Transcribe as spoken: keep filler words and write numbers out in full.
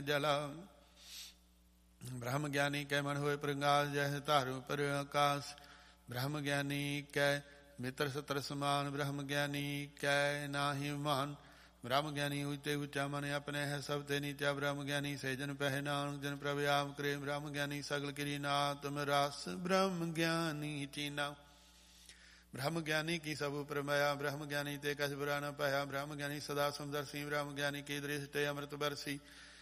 जला। ब्रह्म ज्ञानी कै मन होए प्रगास, जैसे तारू पर आकाश। ब्रह्म ज्ञानी कै मित्र सत्र समान, ब्रह्म ज्ञानी कै नाहि मान। ब्रह्म ज्ञानी ऊंचे ऊंचा मन अपने है सब ते नीचा। ब्रह्म ज्ञानी से जन पहनान, जन प्रभ आप करे। ब्रह्म ज्ञानी सगल किरी नातम रास, ब्रह्म ज्ञानी चीना। ब्रह्म ज्ञानी की सब उपर माया, ब्रह्म ज्ञानी ते कछ बुरा न पाया। ब्रह्म ज्ञानी सदा समदर्शी, ब्रह्म ज्ञानी की दृष्टि अमृत बरसी।